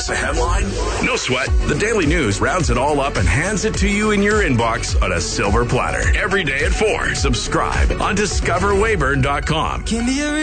Miss a headline? No sweat. The Daily News rounds it all up and hands it to you in your inbox on a silver platter. Every day at 4. Subscribe on discoverwayburn.com.